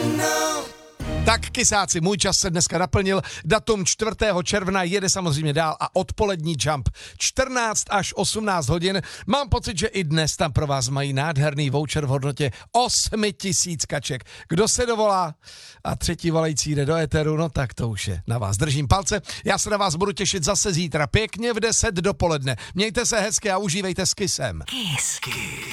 Tak kysáci, můj čas se dneska naplnil, datum 4. června jede samozřejmě dál a odpolední jump 14 až 18 hodin. Mám pocit, že i dnes tam pro vás mají nádherný voucher v hodnotě 8000 kaček. Kdo se dovolá a třetí volající jde do éteru, no tak to už je na vás. Držím palce, já se na vás budu těšit zase zítra, pěkně v 10 dopoledne. Mějte se hezky a užívejte s Kissem. Kiss.